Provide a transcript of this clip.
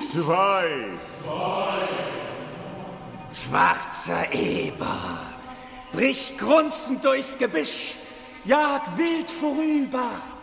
2. Schwarzer Eber, brich grunzend durchs Gebüsch, jag wild vorüber.